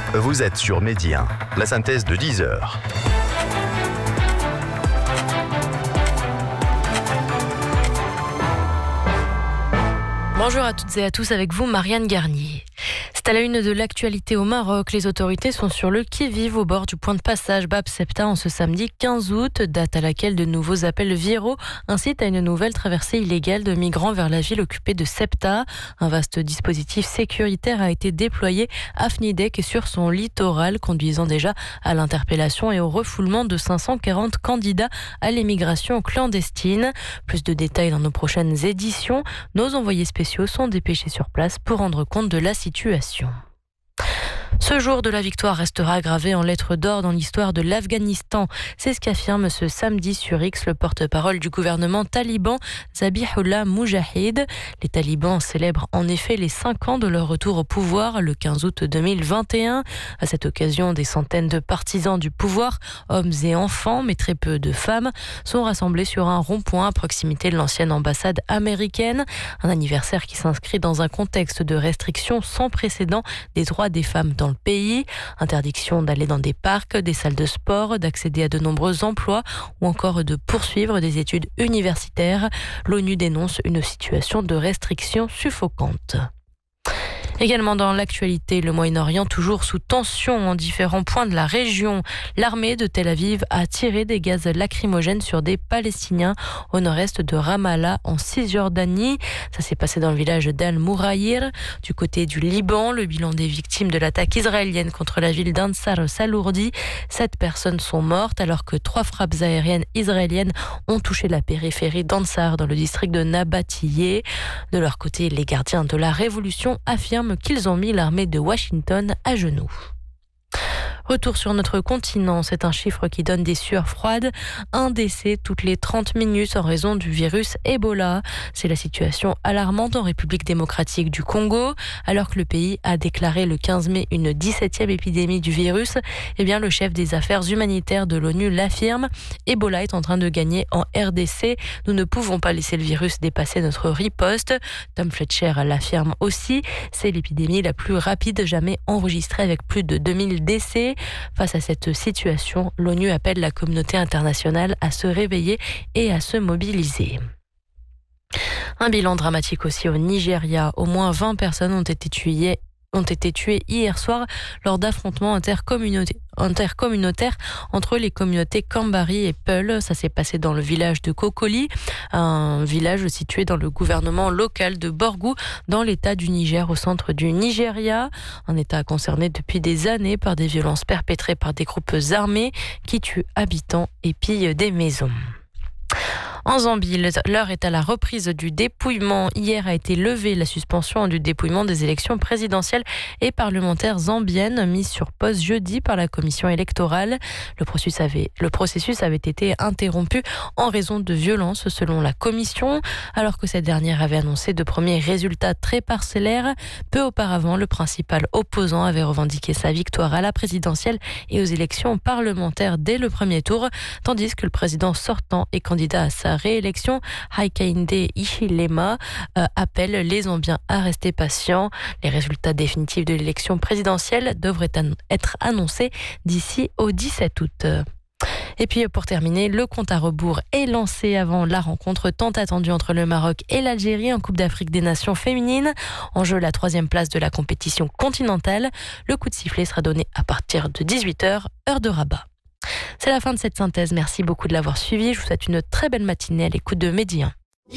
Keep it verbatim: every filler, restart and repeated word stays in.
Vous êtes sur Medi un, la synthèse de dix heures. Bonjour à toutes et à tous, avec vous Marianne Garnier. C'est à la une de l'actualité au Maroc. Les autorités sont sur le qui-vive au bord du point de passage Bab Septa en ce samedi quinze août, date à laquelle de nouveaux appels viraux incitent à une nouvelle traversée illégale de migrants vers la ville occupée de Septa. Un vaste dispositif sécuritaire a été déployé à Fnidek et sur son littoral, conduisant déjà à l'interpellation et au refoulement de cinq cent quarante candidats à l'émigration clandestine. Plus de détails dans nos prochaines éditions. Nos envoyés spéciaux sont dépêchés sur place pour rendre compte de la situation. Ce jour de la victoire restera gravé en lettres d'or dans l'histoire de l'Afghanistan. C'est ce qu'affirme ce samedi sur X le porte-parole du gouvernement taliban, Zabihullah Mujahid. Les talibans célèbrent en effet les cinq ans de leur retour au pouvoir le quinze août deux mille vingt et un. À cette occasion, des centaines de partisans du pouvoir, hommes et enfants, mais très peu de femmes, sont rassemblés sur un rond-point à proximité de l'ancienne ambassade américaine. Un anniversaire qui s'inscrit dans un contexte de restrictions sans précédent des droits des femmes dans le pays. Interdiction d'aller dans des parcs, des salles de sport, d'accéder à de nombreux emplois ou encore de poursuivre des études universitaires. L'ONU dénonce une situation de restriction suffocante. Également dans l'actualité, le Moyen-Orient toujours sous tension en différents points de la région. L'armée de Tel Aviv a tiré des gaz lacrymogènes sur des Palestiniens au nord-est de Ramallah en Cisjordanie. Ça s'est passé dans le village d'Al-Mouraïr. Du côté du Liban, le bilan des victimes de l'attaque israélienne contre la ville d'Ansar s'alourdit. Sept personnes sont mortes alors que trois frappes aériennes israéliennes ont touché la périphérie d'Ansar dans le district de Nabatiyeh. De leur côté, les gardiens de la révolution affirment qu'ils ont mis l'armée de Washington à genoux. Retour sur notre continent, c'est un chiffre qui donne des sueurs froides. Un décès toutes les trente minutes en raison du virus Ebola. C'est la situation alarmante en République démocratique du Congo. Alors que le pays a déclaré le quinze mai une dix-septième épidémie du virus, eh bien le chef des affaires humanitaires de l'ONU l'affirme. Ebola est en train de gagner en R D C. Nous ne pouvons pas laisser le virus dépasser notre riposte. Tom Fletcher l'affirme aussi. C'est l'épidémie la plus rapide jamais enregistrée avec plus de deux mille décès. Face à cette situation, l'ONU appelle la communauté internationale à se réveiller et à se mobiliser. Un bilan dramatique aussi au Nigeria. Au moins vingt personnes ont été tuées ont été tuées hier soir lors d'affrontements intercommunautaires intercommunautaires entre les communautés Kambari et Peul. Ça s'est passé dans le village de Kokoli, un village situé dans le gouvernement local de Borgu, dans l'état du Niger, au centre du Nigeria. Un état concerné depuis des années par des violences perpétrées par des groupes armés qui tuent habitants et pillent des maisons. En Zambie, l'heure est à la reprise du dépouillement. Hier a été levée la suspension du dépouillement des élections présidentielles et parlementaires zambiennes mises sur pause jeudi par la commission électorale. Le processus avait, le processus avait été interrompu en raison de violences selon la commission, alors que cette dernière avait annoncé de premiers résultats très parcellaires. Peu auparavant, le principal opposant avait revendiqué sa victoire à la présidentielle et aux élections parlementaires dès le premier tour, tandis que le président sortant et candidat à sa réélection, Hakainde Hichilema, euh, appelle les Zambiens à rester patients. Les résultats définitifs de l'élection présidentielle devraient an- être annoncés d'ici au dix-sept août. Et puis pour terminer, le compte à rebours est lancé avant la rencontre tant attendue entre le Maroc et l'Algérie en Coupe d'Afrique des Nations féminines. En jeu, la troisième place de la compétition continentale. Le coup de sifflet sera donné à partir de dix-huit heures, heure de Rabat. C'est la fin de cette synthèse. Merci beaucoup de l'avoir suivi. Je vous souhaite une très belle matinée à l'écoute de Medi un.